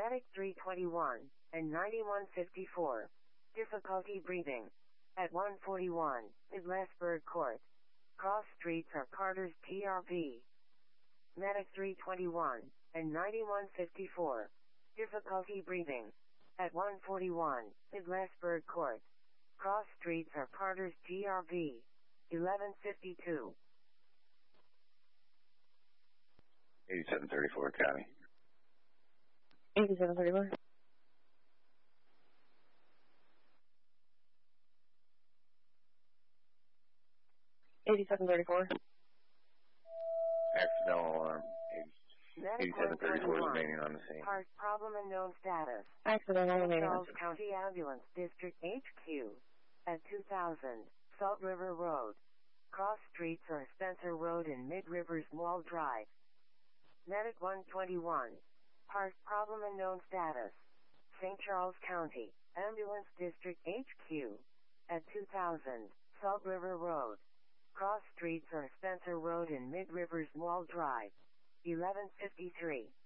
Medic 321 and 9154. Difficulty breathing. At 141, Midlesburg Court. Cross streets are Carter's TRV. Medic 321 and 9154. Difficulty breathing. At 141, Midlesburg Court. Cross streets are Carter's TRV. 1152. 8734 County. 8734. 8734. Accidental alarm. Medic 8734 remaining on the scene. Heart problem unknown status. Accidental St. remaining. Charles County Ambulance District HQ. At 2000, Salt River Road. Cross streets are Spencer Road and Mid Rivers Mall Drive. Medic 121. Heart problem unknown status. St. Charles County Ambulance District HQ. At 2000, Salt River Road. Cross streets are Spencer Road and Mid Rivers Mall Drive. 1153.